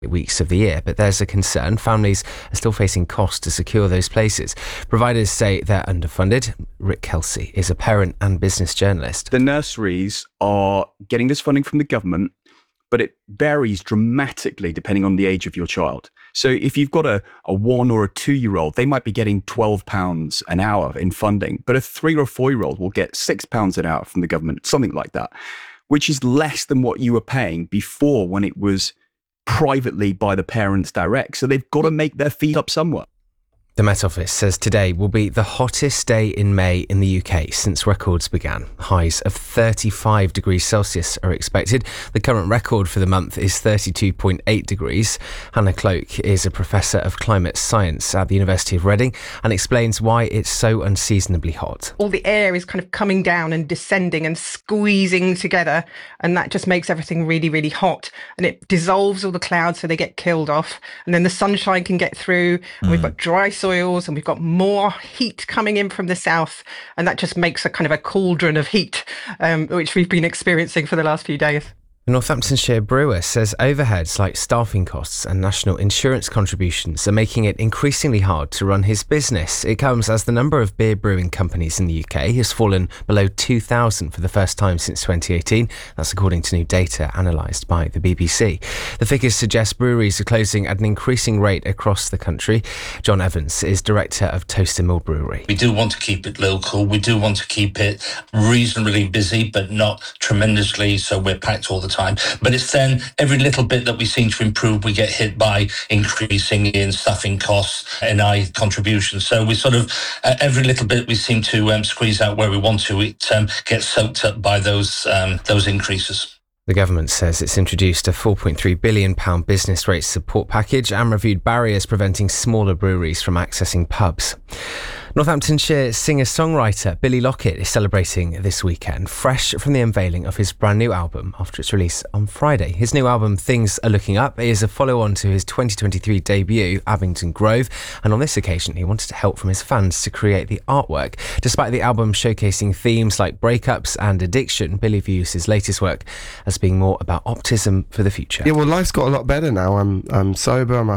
weeks of the year, but there's a concern. Families are still facing costs to secure those places. Providers say they're underfunded. Rick Kelsey is a parent and business journalist. The nurseries are getting this funding from the government, but it varies dramatically depending on the age of your child. So if you've got a 1 or a 2-year-old, they might be getting £12 an hour in funding, but a 3 or 4-year-old will get £6 an hour from the government, something like that, which is less than what you were paying before when it was privately by the parents direct. So they've got to make their feet up somewhat. The Met Office says today will be the hottest day in May in the UK since records began. Highs of 35 degrees Celsius are expected. The current record for the month is 32.8 degrees. Hannah Cloak is a professor of climate science at the University of Reading and explains why it's so unseasonably hot. All the air is kind of coming down and descending and squeezing together, and that just makes everything really, really hot. And it dissolves all the clouds so they get killed off. And then the sunshine can get through, and we've got dry soils and we've got more heat coming in from the south, and that just makes a kind of a cauldron of heat, which we've been experiencing for the last few days. The Northamptonshire brewer says overheads like staffing costs and national insurance contributions are making it increasingly hard to run his business. It comes as the number of beer brewing companies in the UK has fallen below 2,000 for the first time since 2018. That's according to new data analysed by the BBC. The figures suggest breweries are closing at an increasing rate across the country. John Evans is director of Toaster Mill Brewery. We do want to keep it local. We do want to keep it reasonably busy, but not tremendously, so we're packed all the time. But it's then every little bit that we seem to improve, we get hit by increasing in staffing costs, NI contributions. So we sort of, every little bit we seem to squeeze out where we want to, it gets soaked up by those increases. The government says it's introduced a £4.3 billion business rates support package and reviewed barriers preventing smaller breweries from accessing pubs. Northamptonshire singer-songwriter Billy Lockett is celebrating this weekend, fresh from the unveiling of his brand new album after its release on Friday. His new album, Things Are Looking Up, is a follow-on to his 2023 debut, Abington Grove, and on this occasion he wanted help from his fans to create the artwork. Despite the album showcasing themes like breakups and addiction, Billy views his latest work as being more about optimism for the future. Yeah, well, life's got a lot better now. I'm sober. I'm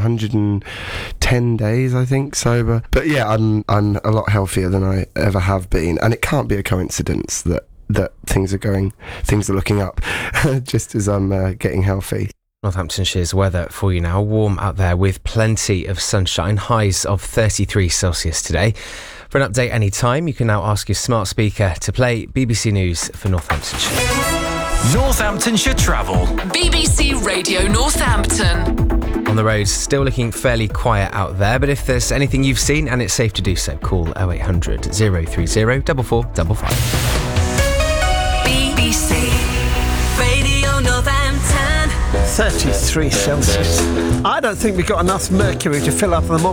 110 days, I think, sober. But yeah, I'm a lot healthier than I ever have been, and it can't be a coincidence that things are looking up just as I'm getting healthy. Northamptonshire's weather for you now. Warm out there with plenty of sunshine, highs of 33 Celsius today. For an update anytime, you can now ask your smart speaker to play BBC News for Northamptonshire. Northamptonshire Travel. BBC Radio Northampton. On the roads, still looking fairly quiet out there, but if there's anything you've seen and it's safe to do so, call 0800 030 4455. BBC Radio Northampton. 33 Celsius. I don't think we've got enough mercury to fill up the